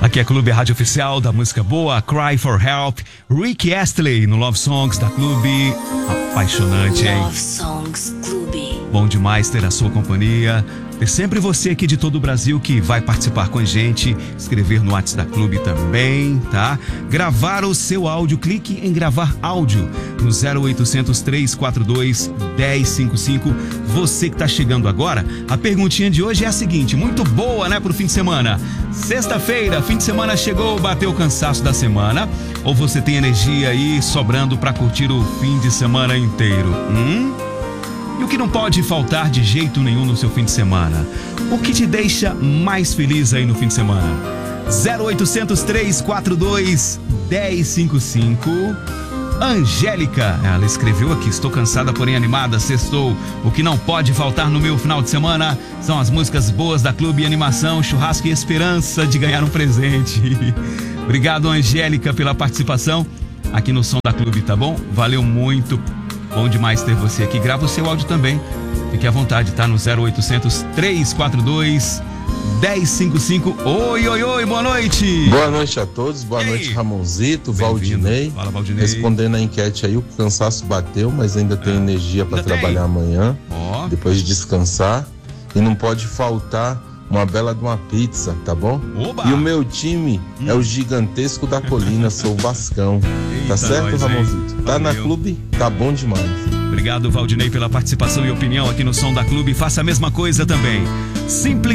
Aqui é Clube, a rádio oficial da música boa, Cry for Help, Rick Astley no Love Songs da Clube. Apaixonante, hein? Love Songs Clube. Bom demais ter a sua companhia. Ter sempre você aqui de todo o Brasil que vai participar com a gente, escrever no WhatsApp da Clube também, tá? Gravar o seu áudio, clique em gravar áudio no 0800 342 1055. Você que tá chegando agora, a perguntinha de hoje é a seguinte, muito boa, né, pro fim de semana. Sexta-feira, fim de semana chegou, bateu o cansaço da semana, ou você tem energia aí sobrando pra curtir o fim de semana inteiro? E o que não pode faltar de jeito nenhum no seu fim de semana? O que te deixa mais feliz aí no fim de semana? 0800 342 1055. Angélica, ela escreveu aqui, estou cansada porém animada, sextou. O que não pode faltar no meu final de semana são as músicas boas da Clube, animação, churrasco e esperança de ganhar um presente. Obrigado, Angélica, pela participação aqui no Som da Clube, tá bom? Valeu muito. Bom demais ter você aqui. Grava o seu áudio também. Fique à vontade, tá? No 0800 342 1055. Oi, oi, oi, boa noite. Boa noite a todos. Boa noite, Ramonzito, Valdinei. Fala, Valdinei. Respondendo a enquete aí, o cansaço bateu, mas ainda tem energia para trabalhar amanhã. Depois de descansar. E não pode faltar uma bela de uma pizza, tá bom? Oba. E o meu time é o Gigantesco da Colina, sou o Vascão. Eita, tá certo, nós, Ramonzito? Tá na Clube? Tá bom demais. Obrigado, Valdinei, pela participação e opinião aqui no Som da Clube. Faça a mesma coisa também. Simples.